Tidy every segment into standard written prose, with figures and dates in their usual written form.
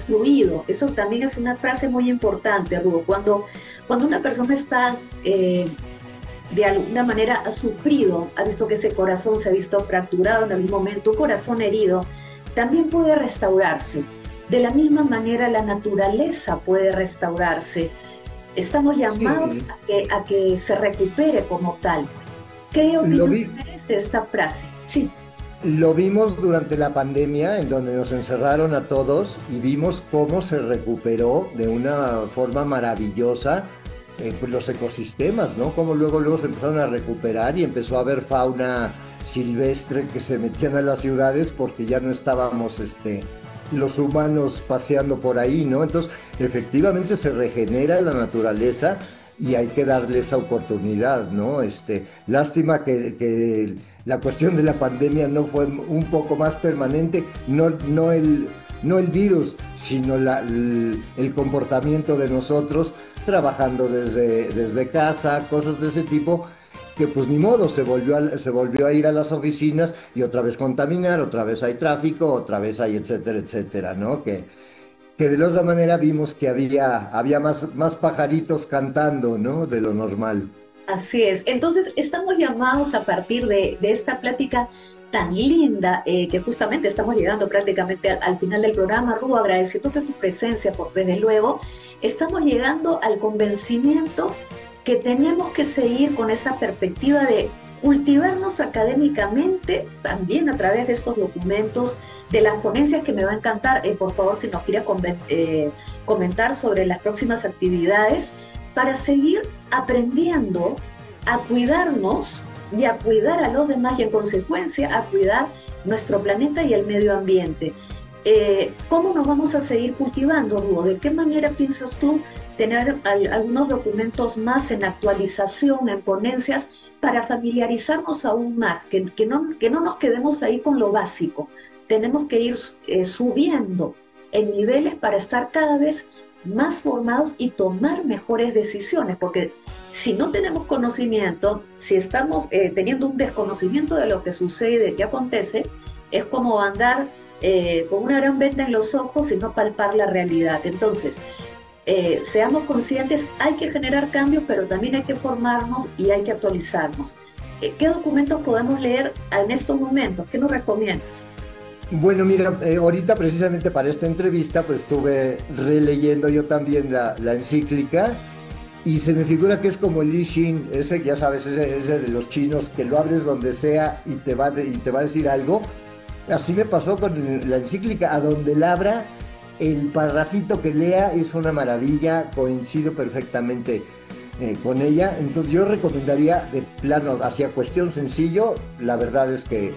construido. Eso también es una frase muy importante, Rudo. Cuando una persona está de alguna manera ha sufrido, ha visto que ese corazón se ha visto fracturado en algún momento, un corazón herido, también puede restaurarse. De la misma manera la naturaleza puede restaurarse. Estamos llamados Sí, a que se recupere como tal. ¿Qué lo opinión te vi, merece esta frase? Sí, lo vimos durante la pandemia, en donde nos encerraron a todos y vimos cómo se recuperó de una forma maravillosa pues los ecosistemas, ¿no? Cómo luego se empezaron a recuperar y empezó a haber fauna silvestre que se metían a las ciudades porque ya no estábamos, los humanos paseando por ahí, ¿no? Entonces, efectivamente se regenera la naturaleza y hay que darle esa oportunidad, ¿no? Lástima que la cuestión de la pandemia no fue un poco más permanente, no el virus, sino el comportamiento de nosotros trabajando desde casa, cosas de ese tipo, que pues ni modo, se volvió a ir a las oficinas y otra vez contaminar, otra vez hay tráfico, otra vez hay etcétera, etcétera, ¿no? Que de la otra manera vimos que había más pajaritos cantando, ¿no? De lo normal. así es. Entonces, estamos llamados a partir de esta plática tan linda, que justamente estamos llegando prácticamente al final del programa, Rubo, agradeciéndote tu presencia, porque desde luego estamos llegando al convencimiento que tenemos que seguir con esa perspectiva de cultivarnos académicamente, también a través de estos documentos, de las ponencias que me va a encantar, por favor, si nos quiere comentar sobre las próximas actividades, para seguir aprendiendo a cuidarnos y a cuidar a los demás y en consecuencia a cuidar nuestro planeta y el medio ambiente. ¿Cómo nos vamos a seguir cultivando, Ruo? ¿De qué manera piensas tú tener algunos documentos más en actualización, en ponencias, para familiarizarnos aún más, que no nos quedemos ahí con lo básico? Tenemos que ir subiendo en niveles para estar cada vez más formados y tomar mejores decisiones, porque si no tenemos conocimiento, si estamos teniendo un desconocimiento de lo que sucede, que acontece, es como andar con una gran venda en los ojos y no palpar la realidad. Entonces, seamos conscientes, hay que generar cambios, pero también hay que formarnos y hay que actualizarnos. ¿Qué documentos podemos leer en estos momentos? ¿Qué nos recomiendas? Bueno, mira, ahorita precisamente para esta entrevista, pues estuve releyendo yo también la encíclica y se me figura que es como el I Ching, ese, ya sabes, ese de los chinos, que lo abres donde sea y y te va a decir algo. Así me pasó con la encíclica, a donde la abra, el parrafito que lea es una maravilla, coincido perfectamente con ella. Entonces yo recomendaría de plano, hacia cuestión sencillo, la verdad es que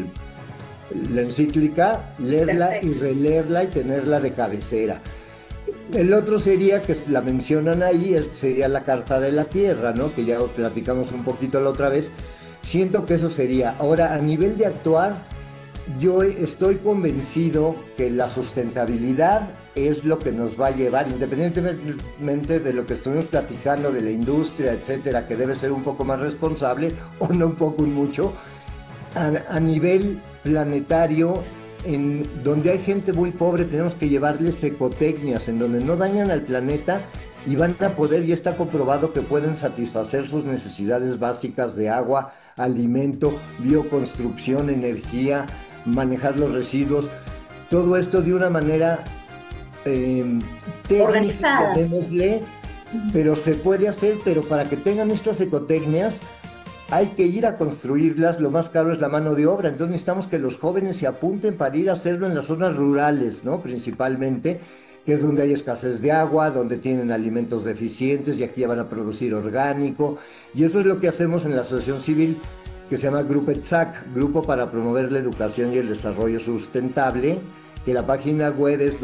la encíclica, leerla y Perfecto. releerla y tenerla de cabecera. El otro sería, que la mencionan ahí, sería la Carta de la Tierra, ¿no? Que ya platicamos un poquito la otra vez. Siento que eso sería. Ahora, a nivel de actuar, yo estoy convencido que la sustentabilidad es lo que nos va a llevar, independientemente de lo que estuvimos platicando de la industria, etcétera, que debe ser un poco más responsable, o no un poco, un mucho, a nivel planetario, en donde hay gente muy pobre, tenemos que llevarles ecotecnias, en donde no dañan al planeta y van a poder, ya está comprobado que pueden satisfacer sus necesidades básicas de agua, alimento, bioconstrucción, energía, manejar los residuos, todo esto de una manera eh, técnica, Organizada. llamémosle, pero se puede hacer, pero para que tengan estas ecotecnias hay que ir a construirlas, lo más caro es la mano de obra, entonces necesitamos que los jóvenes se apunten para ir a hacerlo en las zonas rurales, ¿no? Principalmente, que es donde hay escasez de agua, donde tienen alimentos deficientes y aquí ya van a producir orgánico. Y eso es lo que hacemos en la asociación civil que se llama Grupo ETSAC, Grupo para Promover la Educación y el Desarrollo Sustentable, que la página web es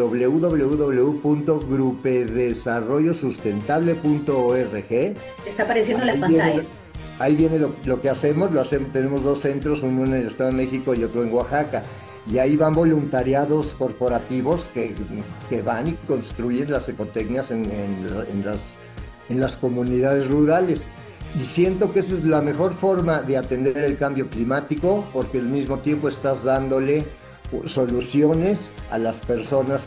www.grupedesarrollosustentable.org. Está apareciendo en la Ahí pantalla. viene, ahí viene lo que hacemos, tenemos dos centros, uno en el Estado de México y otro en Oaxaca. Y ahí van voluntariados corporativos que van y construyen las ecotecnias en las comunidades rurales. Y siento que esa es la mejor forma de atender el cambio climático, porque al mismo tiempo estás dándole soluciones a las personas